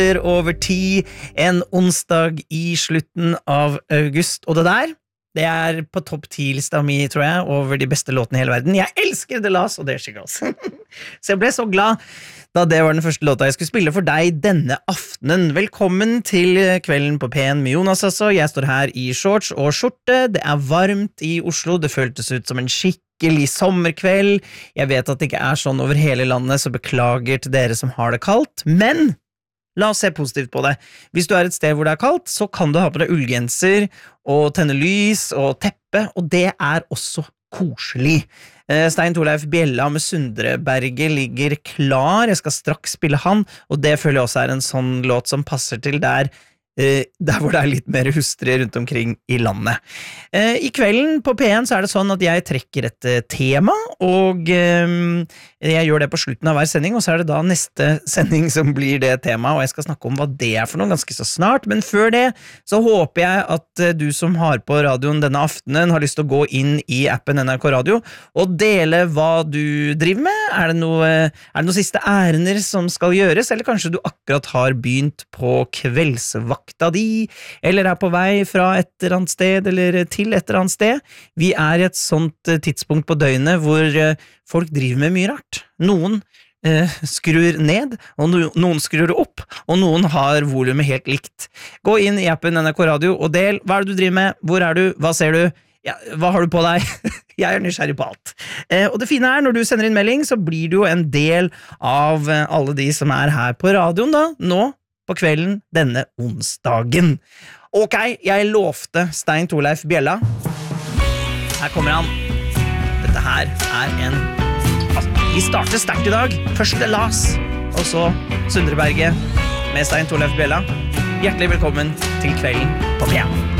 over 10 en onsdag I slutten av august, og det på topp 10-lista mi, tror jeg, over de beste låtene I hele verden. Jeg elsker The Last og There She Goes. Så jeg ble så glad da det var den første låta jeg skulle spille for deg denne aftenen. Velkommen til Kvelden på P1 med Jonas altså. Jeg står her I shorts og skjorte. Det varmt I Oslo. Det føltes ut som en skikkelig sommerkveld. Jeg vet at det ikke sånn over hele landet, så beklager til dere som har det kaldt. Men la oss se positivt på det. Hvis du et sted hvor det kaldt, så kan du ha på deg ullgenser og tenne lys og teppe, og det også koselig. Stein Torleif Bjella med Sundreberget ligger klar. Jeg skal straks spille han, og det føler jeg også en sånn låt som passer til der hvor det litt mer hustre rundt omkring I landet. I kvelden på P1 så det sånn at jeg trekker et tema, og jeg gjør det på slutten av hver sending, og så det da neste sending som blir det temaet, og jeg skal snakke om hva det for noe ganske så snart, men før det så håper jeg at du som har på radioen denne aftenen har lyst til å gå inn I appen NRK Radio og dele hva du driver med. Det noen siste ærender som skal gjøres, eller kanskje du akkurat har begynt på kveldsvakta di, eller på vei fra et eller annet sted, eller til et eller annet sted. Vi I et sånt tidspunkt på døgnet hvor folk driver med mye rart. Noen skrur ned, og noen skrur opp, og noen har volumet helt likt. Gå inn I appen NRK Radio og del. Hva det du driver med? Hvor du? Hva ser du? Ja, hva har du på deg? Jeg nysgjerrig på alt. Og det fine når du sender inn melding, så blir du jo en del av alle de som her på radioen da, nå på kvelden denne onsdagen. Ok, jeg lovte Stein Torleif Bjella. Her kommer han. Dette her vi starter sterkt I dag. Først The Last, og så Sundreberget med Stein Torleif Bjella. Hjertelig velkommen til Kvelden på P1.